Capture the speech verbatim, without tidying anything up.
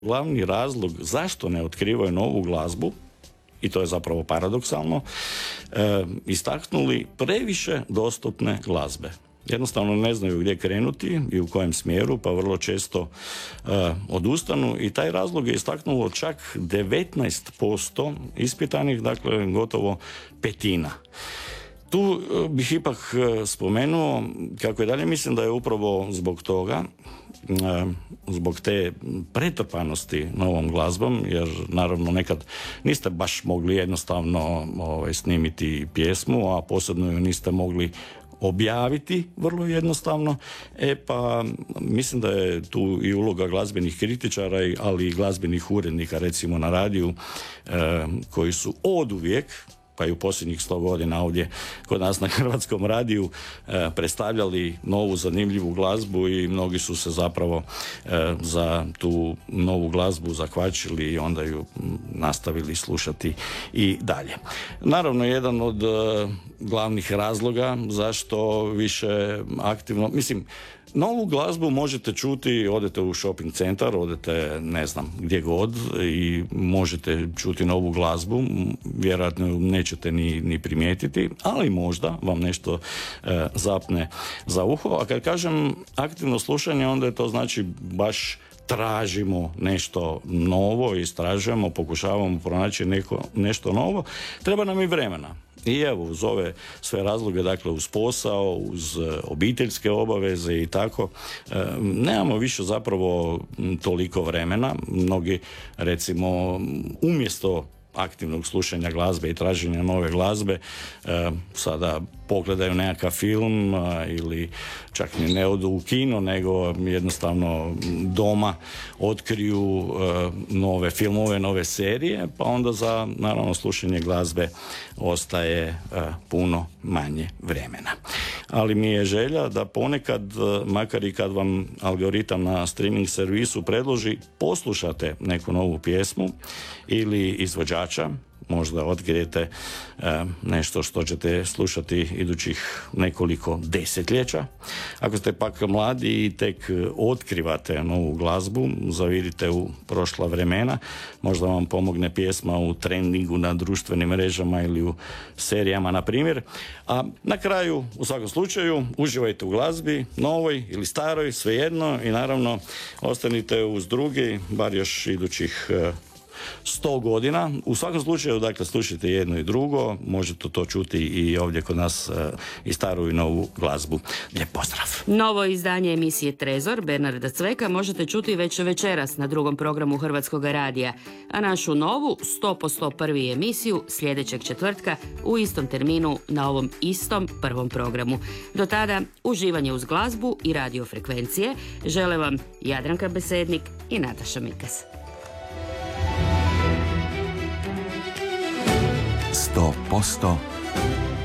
Glavni razlog zašto ne otkrivaju novu glazbu, i to je zapravo paradoksalno, e, istaknuli previše dostupne glazbe. Jednostavno ne znaju gdje krenuti i u kojem smjeru, pa vrlo često e, odustanu, i taj razlog je istaknulo čak devetnaest posto ispitanih, dakle gotovo petina. Tu bih ipak spomenuo kako i dalje mislim da je upravo zbog toga, zbog te pretrpanosti novom glazbom, jer naravno nekad niste baš mogli jednostavno ovaj, snimiti pjesmu, a posebno ju niste mogli objaviti vrlo jednostavno, e pa mislim da je tu i uloga glazbenih kritičara, ali i glazbenih urednika, recimo na radiju, eh, koji su oduvijek, pa i u posljednjih sto godina ovdje kod nas na Hrvatskom radiju e, predstavljali novu zanimljivu glazbu, i mnogi su se zapravo e, za tu novu glazbu zakvačili i onda ju nastavili slušati i dalje. Naravno, jedan od e, glavnih razloga zašto više aktivno, mislim, novu glazbu možete čuti, odete u shopping centar, odete ne znam gdje god i možete čuti novu glazbu, vjerojatno nećete ni, ni primijetiti, ali možda vam nešto e, zapne za uho. A kad kažem aktivno slušanje, onda je to znači baš tražimo nešto novo, istražujemo, pokušavamo pronaći neko, nešto novo. Treba nam i vremena. I evo, uz ove sve razloge, dakle uz posao, uz obiteljske obaveze i tako, e, nemamo više zapravo toliko vremena. Mnogi, recimo, umjesto aktivnog slušanja glazbe i traženja nove glazbe, e, sada pogledaju nekakav film a, ili čak ni ne odu u kino, nego jednostavno doma otkriju e, nove filmove, nove serije, pa onda za naravno slušanje glazbe ostaje e, puno manje vremena. Ali mi je želja da ponekad, makar i kad vam algoritam na streaming servisu predloži, poslušate neku novu pjesmu ili izvođača, možda otkrijete e, nešto što ćete slušati idućih nekoliko desetljeća. Ako ste pak mladi i tek otkrivate novu glazbu, zavidite u prošla vremena, možda vam pomogne pjesma u trendingu na društvenim mrežama ili u serijama, na primjer. A na kraju, u svakom slučaju, uživajte u glazbi, novoj ili staroj, svejedno, i naravno ostanite uz drugi, bar još idućih e, sto godina. U svakom slučaju, dakle, slušajte jedno i drugo, možete to čuti i ovdje kod nas, e, i staru i novu glazbu. Lijep pozdrav! Novo izdanje emisije Trezor Bernarda Cveka možete čuti već večeras na drugom programu Hrvatskog radija, a našu novu sto posto prvi emisiju sljedećeg četvrtka u istom terminu na ovom istom prvom programu. Do tada, uživanje uz glazbu i radiofrekvencije žele vam Jadranka Besednik i Nataša Mikas. sto posto